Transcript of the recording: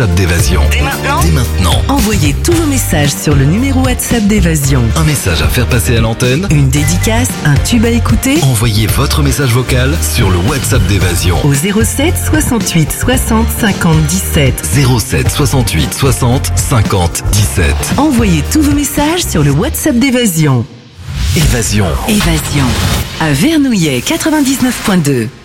WhatsApp d'Évasion. Dès maintenant. Envoyez tous vos messages sur le numéro WhatsApp d'Évasion. Un message à faire passer à l'antenne. Une dédicace, un tube à écouter. Envoyez votre message vocal sur le WhatsApp d'Évasion. Au 07 68 60 50 17. 07 68 60 50 17. Envoyez tous vos messages sur le WhatsApp d'Évasion. Évasion. Évasion. À Vernouillet 99.2.